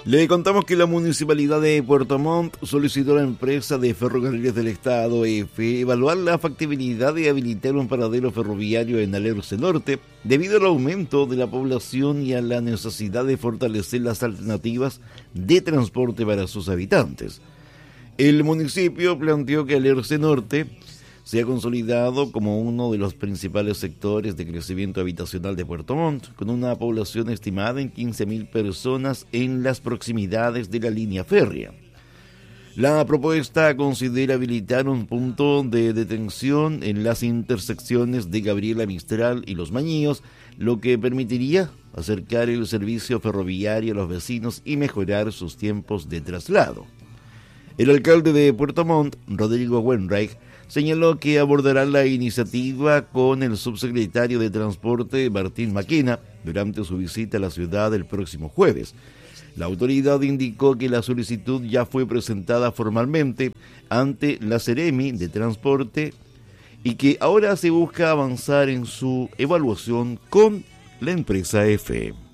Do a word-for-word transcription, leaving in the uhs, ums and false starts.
Le contamos que la Municipalidad de Puerto Montt solicitó a la empresa de ferrocarriles del Estado, E F, evaluar la factibilidad de habilitar un paradero ferroviario en Alerce Norte, debido al aumento de la población y a la necesidad de fortalecer las alternativas de transporte para sus habitantes. El municipio planteó que Alerce Norte se ha consolidado como uno de los principales sectores de crecimiento habitacional de Puerto Montt, con una población estimada en quince mil personas en las proximidades de la línea férrea. La propuesta considera habilitar un punto de detención en las intersecciones de Gabriela Mistral y Los Mañíos, lo que permitiría acercar el servicio ferroviario a los vecinos y mejorar sus tiempos de traslado. El alcalde de Puerto Montt, Rodrigo Wenreich, señaló que abordará la iniciativa con el subsecretario de Transporte, Martín Maquena, durante su visita a la ciudad el próximo jueves. La autoridad indicó que la solicitud ya fue presentada formalmente ante la Seremi de Transporte y que ahora se busca avanzar en su evaluación con la empresa E F E.